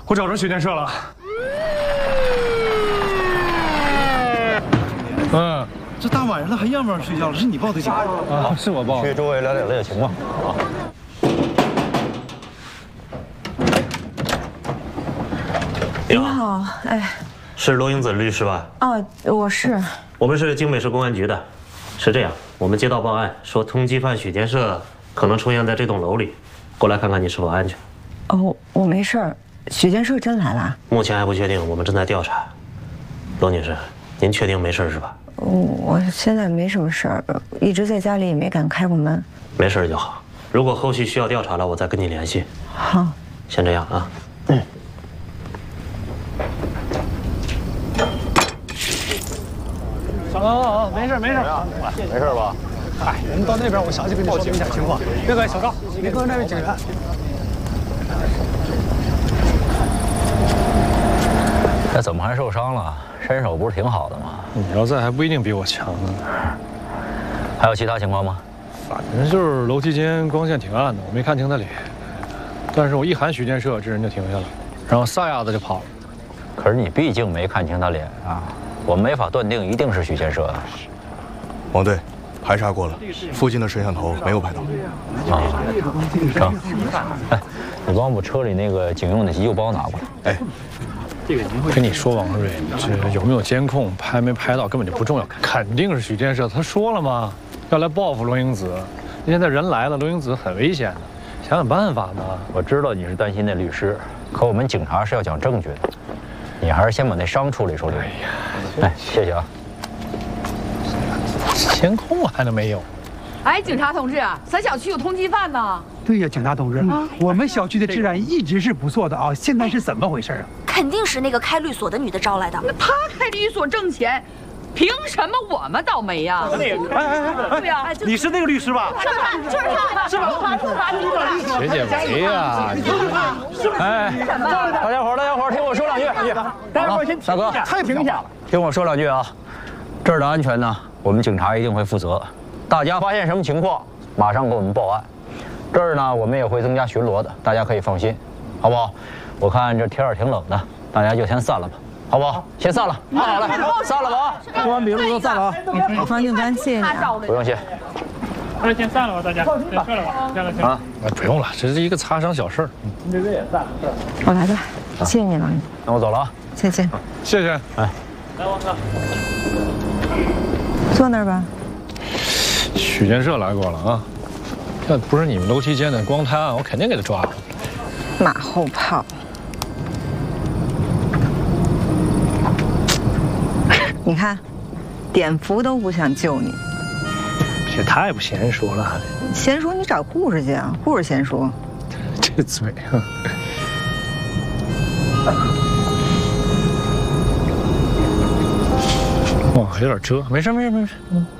我找着许建设了。 这大晚上的还让不让睡觉了？是你报的警啊？是我报的。 去周围了解情况。好。 你好，哎， 是罗英子律师吧？ 哦，我是。 我们是京美市公安局的。是这样，我们接到报案说通缉犯许建设可能出现在这栋楼里，过来看看你是否安全。 哦，我没事儿。许建设真来了？ 目前还不确定，我们正在调查。罗女士，您确定没事是吧？ 我现在没什么事儿，一直在家里也没敢开过门。 没事就好。如果后续需要调查了，我再跟你联系。 好， 先这样啊。 没事没事， 没事吧？ 哎，我们到那边，我详细跟你说明一下情况。那个小赵，你跟那位警员。 这怎么还受伤了？身手不是挺好的吗？ 你要在还不一定比我强呢。 还有其他情况吗？ 反正就是楼梯间光线挺暗的，我没看清他脸。但是我一喊许建设，这人就停下了，然后撒丫子就跑了。 可是你毕竟没看清他脸啊，我们没法断定一定是许建设啊。 王队，排查过了，附近的摄像头没有拍到。 啊，成。哎，你帮我把车里那个警用的急救包拿过来。 哎。 跟你说，王瑞，这有没有监控，拍没拍到根本就不重要，肯定是许建设。他说了吗？要来报复罗英子。现在人来了，罗英子很危险的，想想办法嘛。 我知道你是担心那律师，可我们警察是要讲证据的，你还是先把那伤处理处理。哎呀，哎，谢谢啊。 监控还能没有？ 哎，警察同志，咱小区有通缉犯呢。 对呀，警察同志，我们小区的治安一直是不错的啊，现在是怎么回事啊？ 肯定是那个开律所的女的招来的。 那她开律所挣钱，凭什么我们倒霉呀？ 对呀，你是那个律师吧？ 是他，就是他， 是吧？ 学姐没呀？ 哎，大家伙，听我说两句。 待会儿先大哥， 太明显了。 听我说两句啊，这儿的安全呢，我们警察一定会负责。大家发现什么情况，马上给我们报案。这儿呢，我们也会增加巡逻的，大家可以放心，好不好？我看这天儿挺冷的，大家就先散了吧，好不好？先散了，好了，散了吧啊！ 说完笔录就散了啊！ 方警官，谢谢你。 不用谢。 那先散了吧，大家先撤了吧，散了行啊。不用了，这是一个擦伤小事儿。 你这边也散了。 我来吧，谢谢你了。 那我走了啊。 再见。 谢谢。 哎， 来，王哥， 坐那儿吧。 许建设来过了啊，要不是你们楼梯间的光太暗，我肯定给他抓了。 马后炮。你看，碘伏都不想救你， 这太不娴熟了。 娴熟你找护士去啊，护士娴熟。 这嘴啊！哇，有点遮，没事。